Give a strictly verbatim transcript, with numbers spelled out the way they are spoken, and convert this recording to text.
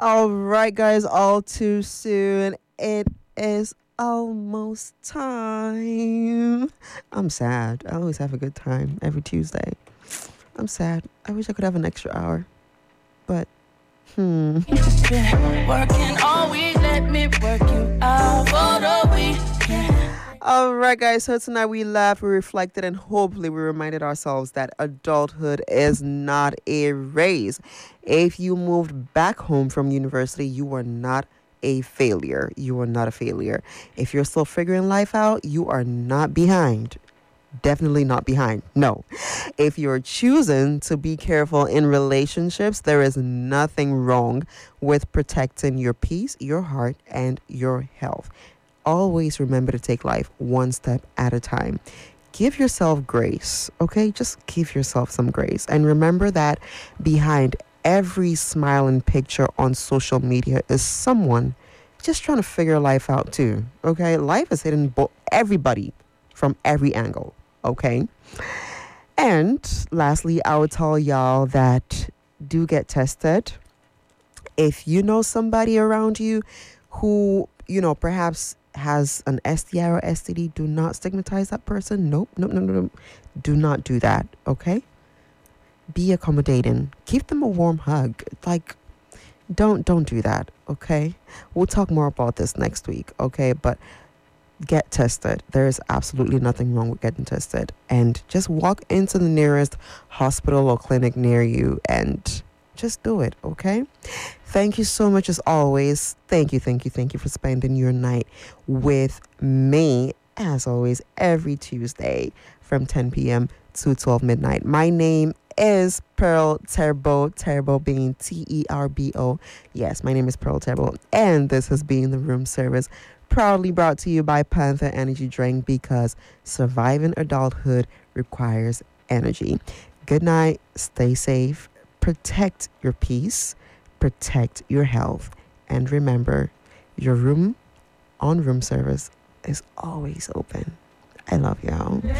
All right, guys, all too soon. It is almost time. I'm sad. I always have a good time every Tuesday. I'm sad. I wish I could have an extra hour. But, hmm. Working all week, let me work you out for the weekend. All right, guys. So tonight we laughed, we reflected, and hopefully we reminded ourselves that adulthood is not a race. If you moved back home from university, you are not a failure. You are not a failure. If you're still figuring life out, you are not behind. Definitely not behind. No. If you're choosing to be careful in relationships, there is nothing wrong with protecting your peace, your heart, and your health. Always remember to take life one step at a time. Give yourself grace, okay? Just give yourself some grace. And remember that behind every smiling picture on social media is someone just trying to figure life out too, okay? Life is hitting bo- everybody from every angle, okay? And lastly, I would tell y'all that do get tested. If you know somebody around you who, you know, perhaps has an S T I or S T D, do not stigmatize that person. Nope, nope, no, no, no. Do not do that, okay? Be accommodating. Give them a warm hug. Like, don't don't do that, okay? We'll talk more about this next week, okay? But get tested. There is absolutely nothing wrong with getting tested. And just walk into the nearest hospital or clinic near you and just do it, okay? Thank you so much as always. Thank you, thank you, thank you for spending your night with me, as always, every Tuesday from ten p.m. to twelve midnight. My name is Pearl Terbo, Terbo being T E R B O. Yes, my name is Pearl Terbo, and this has been the Room Service, proudly brought to you by Panther Energy Drink, because surviving adulthood requires energy. Good night, stay safe, protect your peace, protect your health, and remember, your room on Room Service is always open. I love y'all.